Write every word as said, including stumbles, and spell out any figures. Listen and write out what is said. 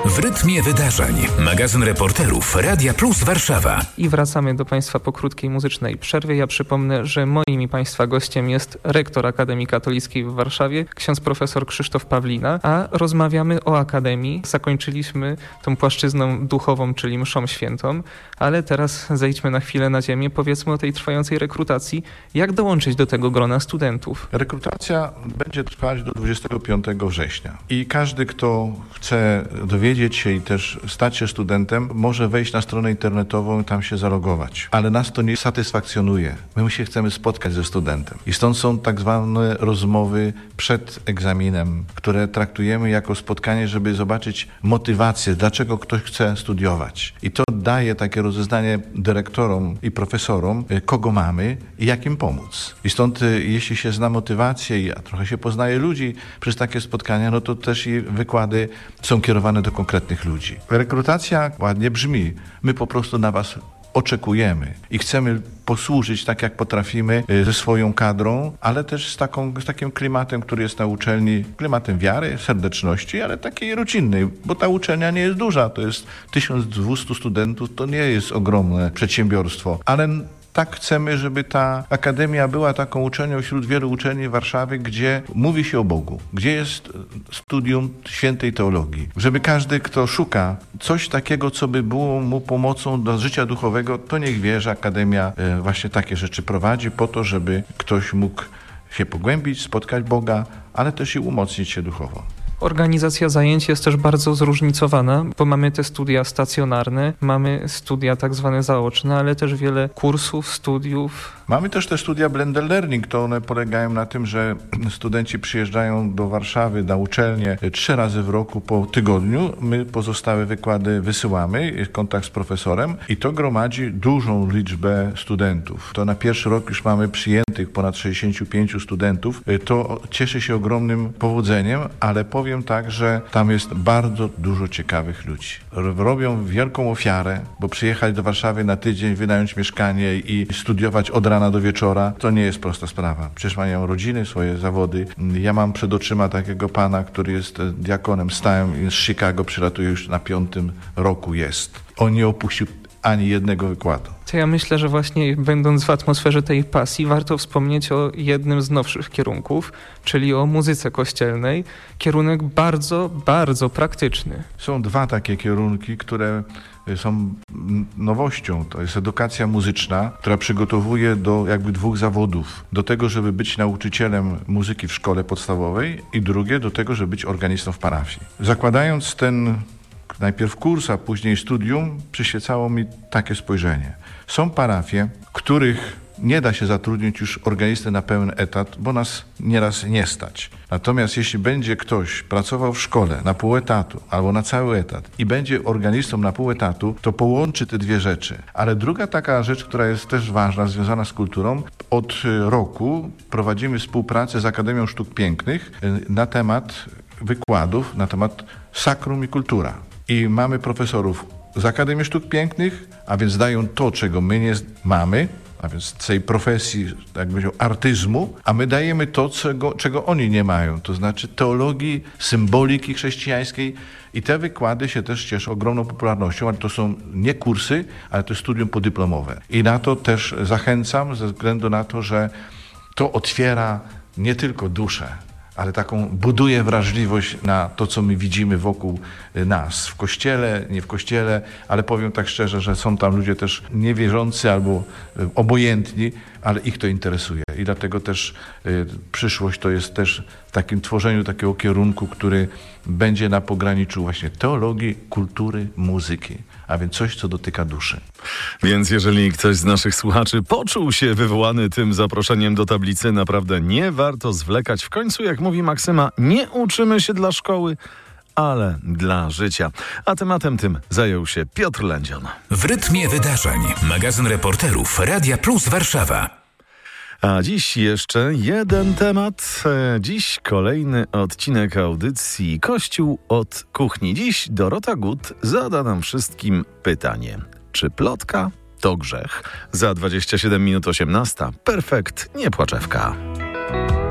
W rytmie wydarzeń. Magazyn reporterów Radia Plus Warszawa. I wracamy do Państwa po krótkiej muzycznej przerwie. Ja przypomnę, że moim i Państwa gościem jest rektor Akademii Katolickiej w Warszawie, ksiądz profesor Krzysztof Pawlina, a rozmawiamy o Akademii. Zakończyliśmy tą płaszczyzną duchową, czyli mszą świętą, ale teraz zejdźmy na chwilę na ziemię. Powiedzmy o tej trwającej rekrutacji. Jak dołączyć do tego grona studentów? Rekrutacja będzie trwać do dwudziestego piątego września i każdy, kto chce dowiedzieć się i też stać się studentem, może wejść na stronę internetową i tam się zalogować. Ale nas to nie satysfakcjonuje. My się chcemy spotkać ze studentem. I stąd są tak zwane rozmowy przed egzaminem, które traktujemy jako spotkanie, żeby zobaczyć motywację, dlaczego ktoś chce studiować. I to daje takie rozeznanie dyrektorom i profesorom, kogo mamy i jak im pomóc. I stąd jeśli się zna motywację i trochę się poznaje ludzi przez takie spotkania, no to też i wykłady są kierowane do konkretnych ludzi. Rekrutacja ładnie brzmi. My po prostu na was oczekujemy i chcemy posłużyć tak, jak potrafimy ze swoją kadrą, ale też z, taką, z takim klimatem, który jest na uczelni, klimatem wiary, serdeczności, ale takiej rodzinnej, bo ta uczelnia nie jest duża, to jest tysiąc dwieście studentów, to nie jest ogromne przedsiębiorstwo, ale tak chcemy, żeby ta akademia była taką uczelnią wśród wielu uczelni w Warszawie, gdzie mówi się o Bogu, gdzie jest studium świętej teologii. Żeby każdy, kto szuka coś takiego, co by było mu pomocą do życia duchowego, to niech wie, że akademia właśnie takie rzeczy prowadzi po to, żeby ktoś mógł się pogłębić, spotkać Boga, ale też i umocnić się duchowo. Organizacja zajęć jest też bardzo zróżnicowana, bo mamy te studia stacjonarne, mamy studia tak zwane zaoczne, ale też wiele kursów, studiów. Mamy też te studia blended learning, to one polegają na tym, że studenci przyjeżdżają do Warszawy na uczelnię trzy razy w roku po tygodniu. My pozostałe wykłady wysyłamy, jest kontakt z profesorem i to gromadzi dużą liczbę studentów. To na pierwszy rok już mamy przyjętych ponad sześćdziesięciu pięciu studentów. To cieszy się ogromnym powodzeniem, ale powiem Powiem tak, że tam jest bardzo dużo ciekawych ludzi. Robią wielką ofiarę, bo przyjechać do Warszawy na tydzień, wynająć mieszkanie i studiować od rana do wieczora, to nie jest prosta sprawa. Przecież mają rodziny, swoje zawody. Ja mam przed oczyma takiego pana, który jest diakonem stałym z Chicago, przylatuje już na piątym roku jest. On nie opuścił ani jednego wykładu. To ja myślę, że właśnie będąc w atmosferze tej pasji, warto wspomnieć o jednym z nowszych kierunków, czyli o muzyce kościelnej. Kierunek bardzo, bardzo praktyczny. Są dwa takie kierunki, które są nowością. To jest edukacja muzyczna, która przygotowuje do jakby dwóch zawodów. Do tego, żeby być nauczycielem muzyki w szkole podstawowej i drugie do tego, żeby być organistą w parafii. Zakładając ten najpierw kurs, a później studium, przyświecało mi takie spojrzenie. Są parafie, których nie da się zatrudnić już organisty na pełen etat, bo nas nieraz nie stać. Natomiast jeśli będzie ktoś pracował w szkole na pół etatu albo na cały etat i będzie organistą na pół etatu, to połączy te dwie rzeczy. Ale druga taka rzecz, która jest też ważna, związana z kulturą, od roku prowadzimy współpracę z Akademią Sztuk Pięknych na temat wykładów, na temat sakrum i kultura. I mamy profesorów z Akademii Sztuk Pięknych, a więc dają to, czego my nie mamy, a więc tej profesji, jak powiedział, artyzmu, a my dajemy to, czego, czego oni nie mają, to znaczy teologii, symboliki chrześcijańskiej i te wykłady się też cieszą ogromną popularnością, ale to są nie kursy, ale to studium podyplomowe. I na to też zachęcam ze względu na to, że to otwiera nie tylko duszę, ale taką buduje wrażliwość na to, co my widzimy wokół nas. W kościele, nie w kościele, ale powiem tak szczerze, że są tam ludzie też niewierzący albo obojętni, ale ich to interesuje. I dlatego też y, przyszłość to jest też w takim tworzeniu takiego kierunku, który będzie na pograniczu właśnie teologii, kultury, muzyki. A więc coś, co dotyka duszy. Więc jeżeli ktoś z naszych słuchaczy poczuł się wywołany tym zaproszeniem do tablicy, naprawdę nie warto zwlekać. W końcu, jak mówi Maksyma, nie uczymy się dla szkoły, ale dla życia. A tematem tym zajął się Piotr Lędzion. W rytmie wydarzeń. Magazyn reporterów Radia Plus Warszawa. A dziś jeszcze jeden temat. Dziś kolejny odcinek audycji Kościół od kuchni. Dziś Dorota Gut zada nam wszystkim pytanie. Czy plotka to grzech? Za dwadzieścia siedem minut osiemnasta. Perfekt, nie płaczewka.